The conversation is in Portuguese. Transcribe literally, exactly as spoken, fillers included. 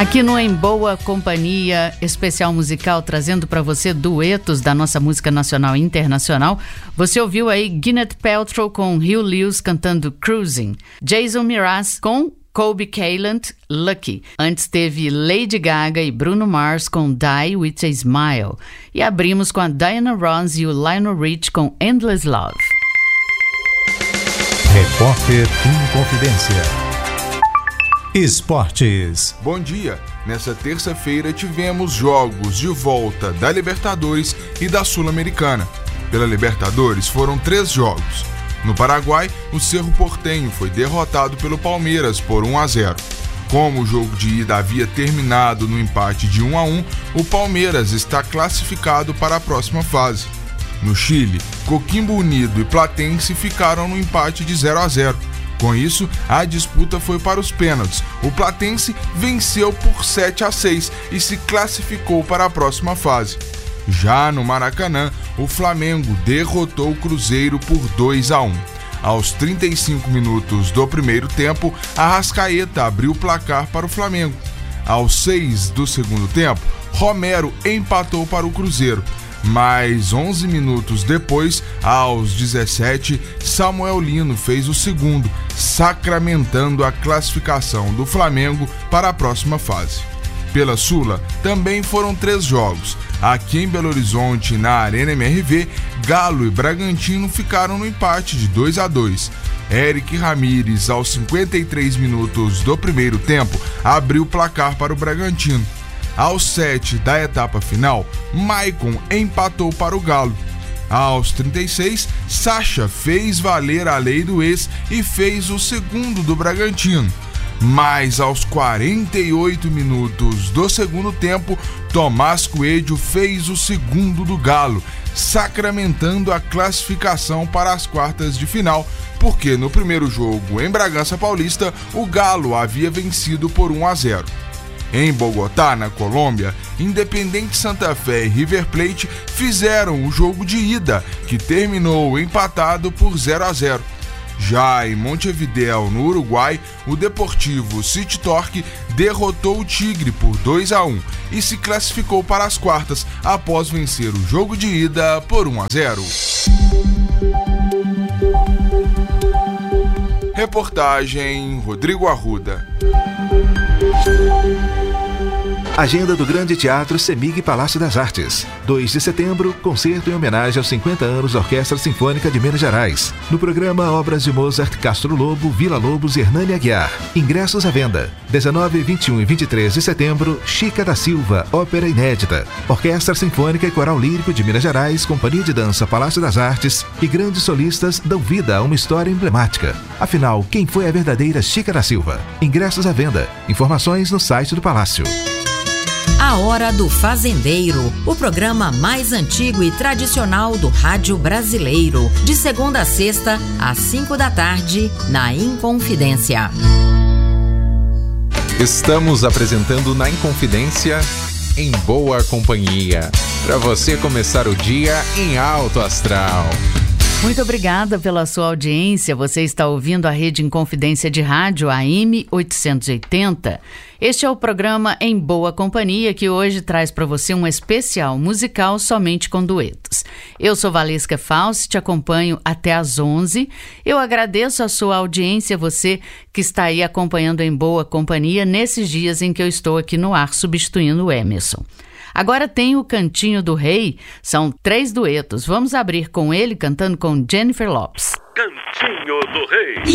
Aqui no Em Boa Companhia, especial musical, trazendo para você duetos da nossa música nacional e internacional. Você ouviu aí Gwyneth Paltrow com Hugh Lewis cantando Cruising, Jason Mraz com Colby Callant, Lucky. Antes teve Lady Gaga e Bruno Mars com Die With a Smile. E abrimos com a Diana Ross e o Lionel Rich com Endless Love. Repórter em Confidência. Esportes. Bom dia. Nessa terça-feira tivemos jogos de volta da Libertadores e da Sul-Americana. Pela Libertadores foram três jogos. No Paraguai, o Cerro Porteño foi derrotado pelo Palmeiras por um a zero. Como o jogo de ida havia terminado no empate de um a um, o Palmeiras está classificado para a próxima fase. No Chile, Coquimbo Unido e Platense ficaram no empate de zero a zero. Com isso, a disputa foi para os pênaltis. O Platense venceu por sete a seis e se classificou para a próxima fase. Já no Maracanã, o Flamengo derrotou o Cruzeiro por dois a um. Aos trinta e cinco minutos do primeiro tempo, Arrascaeta abriu o placar para o Flamengo. Aos seis do segundo tempo, Romero empatou para o Cruzeiro. Mais onze minutos depois, aos dezessete, Samuel Lino fez o segundo, sacramentando a classificação do Flamengo para a próxima fase. Pela Sula, também foram três jogos. Aqui em Belo Horizonte, na Arena M R V, Galo e Bragantino ficaram no empate de dois a dois. Eric Ramírez, aos cinquenta e três minutos do primeiro tempo, abriu o placar para o Bragantino. Aos sete da etapa final, Maicon empatou para o Galo. Aos trinta e seis, Sacha fez valer a lei do ex e fez o segundo do Bragantino. Mas aos quarenta e oito minutos do segundo tempo, Tomás Coelho fez o segundo do Galo, sacramentando a classificação para as quartas de final, porque no primeiro jogo em Bragança Paulista, o Galo havia vencido por um a zero. Em Bogotá, na Colômbia, Independiente Santa Fé e River Plate fizeram o jogo de ida, que terminou empatado por zero a zero. Já em Montevidéu, no Uruguai, o Deportivo City Torque derrotou o Tigre por dois a um e se classificou para as quartas após vencer o jogo de ida por um a zero. Reportagem Rodrigo Arruda. Agenda do Grande Teatro Semig Palácio das Artes. dois de setembro, concerto em homenagem aos cinquenta anos da Orquestra Sinfônica de Minas Gerais. No programa, obras de Mozart, Castro Lobo, Vila Lobos e Hernani Aguiar. Ingressos à venda. dezenove, vinte e um e vinte e três de setembro, Chica da Silva, ópera inédita. Orquestra Sinfônica e Coral Lírico de Minas Gerais, Companhia de Dança Palácio das Artes e grandes solistas dão vida a uma história emblemática. Afinal, quem foi a verdadeira Chica da Silva? Ingressos à venda. Informações no site do Palácio. A Hora do Fazendeiro, o programa mais antigo e tradicional do rádio brasileiro, de segunda a sexta, às cinco da tarde, na Inconfidência. Estamos apresentando na Inconfidência, Em Boa Companhia, para você começar o dia em alto astral. Muito obrigada pela sua audiência. Você está ouvindo a Rede Inconfidência de Rádio A M oitocentos e oitenta. Este é o programa Em Boa Companhia, que hoje traz para você um especial musical somente com duetos. Eu sou Valesca Fauci, te acompanho até às onze. Eu agradeço a sua audiência, você que está aí acompanhando Em Boa Companhia nesses dias em que eu estou aqui no ar substituindo o Emerson. Agora tem o Cantinho do Rei, são três duetos. Vamos abrir com ele cantando com Jennifer Lopez. Cantinho do Rei.